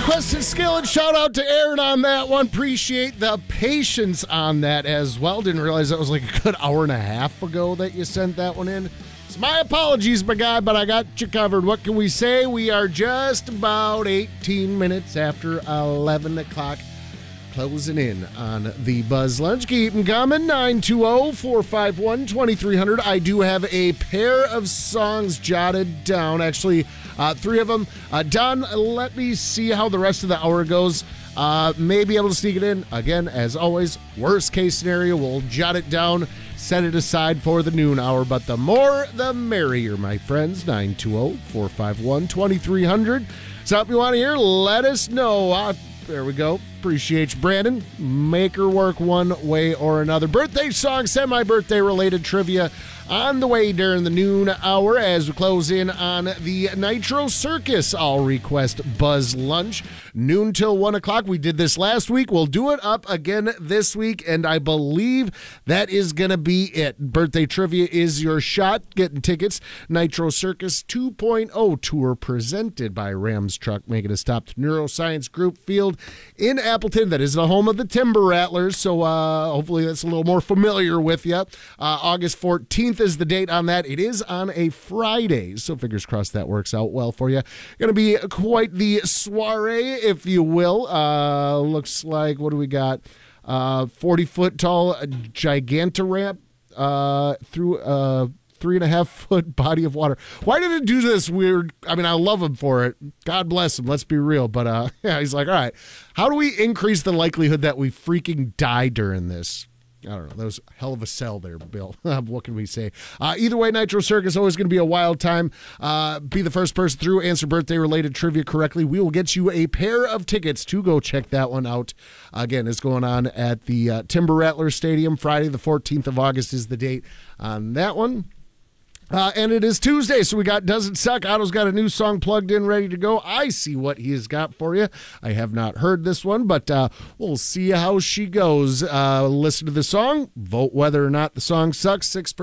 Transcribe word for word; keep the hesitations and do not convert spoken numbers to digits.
requested skill and shout out to Aaron on that one. Appreciate the patience on that as well. Didn't realize that was like a good hour and a half ago that you sent that one in. So my apologies, my guy, but I got you covered. What can we say? We are just about eighteen minutes after eleven o'clock. Closing in on the Buzz Lunch. Keep them coming. nine two zero, four five one, two three zero zero. I do have a pair of songs jotted down. Actually, uh, three of them. Uh, Don, let me see how the rest of the hour goes. Uh, may be able to sneak it in. Again, as always, worst case scenario, we'll jot it down, set it aside for the noon hour. But the more, the merrier, my friends. nine two zero, four five one, two three zero zero. Something you want to hear? Let us know. Uh, There we go. Appreciate you, Brandon. Make her work one way or another. Birthday song, semi-birthday related trivia on the way during the noon hour as we close in on the Nitro Circus All Request Buzz Lunch. Noon till one o'clock. We did this last week. We'll do it up again this week, and I believe that is going to be it. Birthday trivia is your shot. Getting tickets. Nitro Circus two point oh tour presented by Rams Truck, making a stop to Neuroscience Group Field in Appleton. That is the home of the Timber Rattlers, so uh, hopefully that's a little more familiar with you. Uh, August fourteenth is the date on that. It is on a Friday, so fingers crossed that works out well for you. Going to be quite the soiree, if you will. Uh, looks like, what do we got? Uh, forty-foot tall Gigantoramp uh, through a three and a half foot body of water. Why did it do this weird? I mean, I love him for it. God bless him. Let's be real. But uh, yeah, he's like, all right, how do we increase the likelihood that we freaking die during this? I don't know. That was a hell of a sell there, Bill. What can we say? Uh, either way, Nitro Circus is always going to be a wild time. Uh, be the first person through, answer birthday-related trivia correctly. We will get you a pair of tickets to go check that one out. Again, it's going on at the uh, Timber Rattler Stadium. Friday, the fourteenth of August is the date on that one. Uh, and it is Tuesday, so we got Doesn't Suck. Otto's got a new song plugged in, ready to go. I see what he has got for you. I have not heard this one, but uh, we'll see how she goes. Uh, listen to the song, vote whether or not the song sucks. Six